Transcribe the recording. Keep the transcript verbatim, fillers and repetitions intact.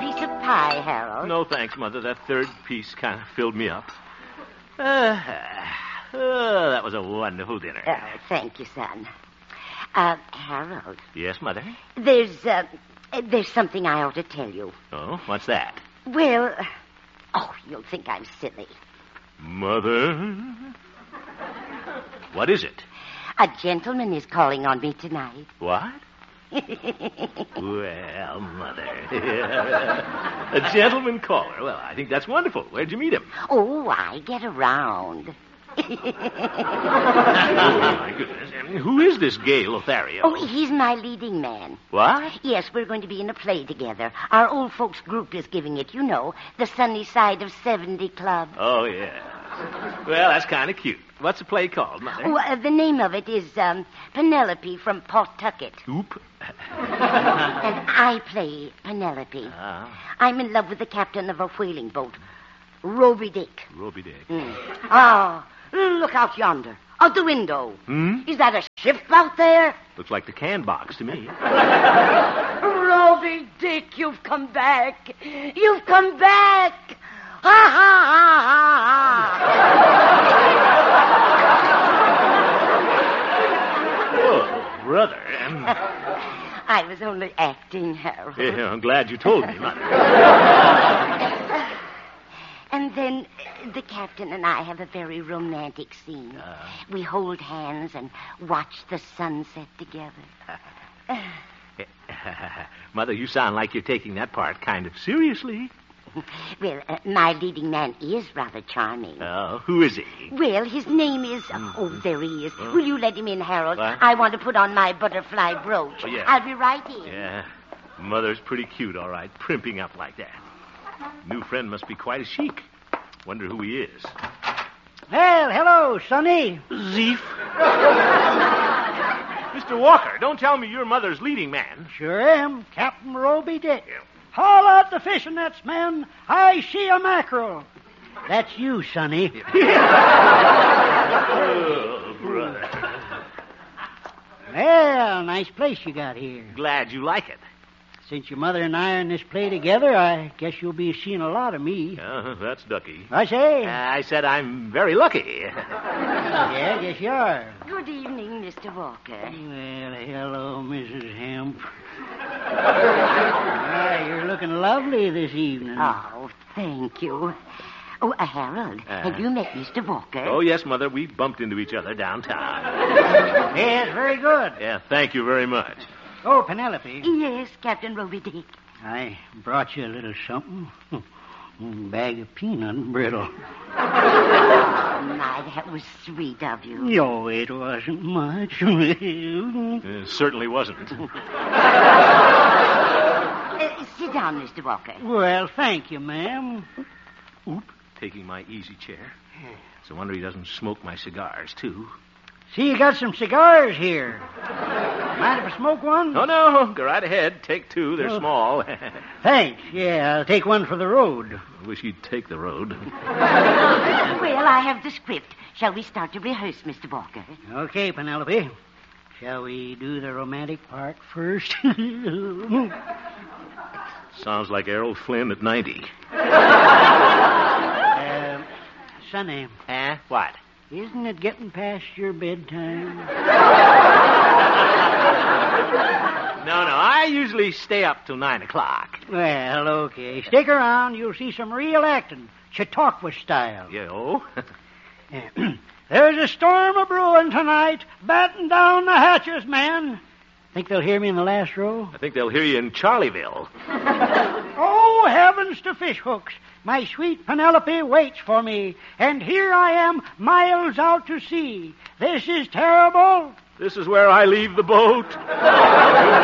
piece of pie, Harold? No, thanks, Mother. That third piece kind of filled me up. Uh, oh, that was a wonderful dinner. Oh, thank you, son. Uh, Harold. Yes, Mother? There's, uh, there's something I ought to tell you. Oh, what's that? Well, oh, you'll think I'm silly. Mother? What is it? A gentleman is calling on me tonight. What? Well, Mother. A gentleman caller. Well, I think that's wonderful. Where'd you meet him? Oh, I get around. Oh, my goodness. And who is this gay Lothario? Oh, he's my leading man. What? Yes, we're going to be in a play together. Our old folks group is giving it, you know, the Sunny Side of seventy Club. Oh, yeah. Well, that's kind of cute. What's the play called, Mother? Oh, uh, the name of it is um, Penelope from Pawtucket. Oop. And I play Penelope. Ah. I'm in love with the captain of a whaling boat, Roby Dick. Roby Dick. Mm. Ah, look out yonder, out the window. Hmm? Is that a ship out there? Looks like the can box to me. Roby Dick, you've come back. You've come back. Ha, ha, ha, ha, ha. Oh, brother. Um, I was only acting, Harold. yeah, I'm glad you told me, Mother. And then uh, the captain and I have a very romantic scene. Uh. We hold hands and watch the sunset together. Mother, you sound like you're taking that part kind of seriously. Well, uh, my leading man is rather charming. Oh, who is he? Well, his name is... Uh, oh, there he is. Huh? Will you let him in, Harold? What? I want to put on my butterfly brooch. Oh, yeah. I'll be right in. Yeah, Mother's pretty cute, all right, primping up like that. New friend must be quite a chic. Wonder who he is. Well, hello, Sonny. Zeef. Mister Walker, don't tell me you're Mother's leading man. Sure am, Captain Roby Dick. Haul out the fishing nets, men. I see a mackerel. That's you, Sonny. Oh, brother. Well, nice place you got here. Glad you like it. Since your mother and I are in this play together, I guess you'll be seeing a lot of me. Uh, that's ducky. I say. Uh, I said I'm very lucky. Yeah, I guess you are. Good evening, Mister Walker. Well, hello, Missus Hemp. Why, you're looking lovely this evening. Oh, thank you. Oh, uh, Harold, Uh, have you met Mister Walker? Oh, yes, Mother. We bumped into each other downtown. Yes, very good. Yeah, thank you very much. Oh, Penelope. Yes, Captain Roby Dick. I brought you a little something. A bag of peanut brittle. My, that was sweet of you. No, it wasn't much. It certainly wasn't. Uh, sit down, Mister Walker. Well, thank you, ma'am. Oop, taking my easy chair. It's a wonder he doesn't smoke my cigars, too. See, you got some cigars here. Mind if I smoke one? Oh, no. Go right ahead. Take two. They're Oh. small. Thanks. Yeah, I'll take one for the road. I wish he'd take the road. Well, I have the script. Shall we start to rehearse, Mister Walker? Okay, Penelope. Shall we do the romantic part first? Sounds like Errol Flynn at ninety. uh, Sonny, Eh? What? isn't it getting past your bedtime? No, no. I usually stay up till nine o'clock. Well, okay. Stick around. You'll see some real acting. Chautauqua style. Yeah, oh? There's a storm a brewing tonight. Batten down the hatches, man. Think they'll hear me in the last row? I think they'll hear you in Charlieville. Oh, heavens to fish hooks. My sweet Penelope waits for me. And here I am, miles out to sea. This is terrible. This is where I leave the boat.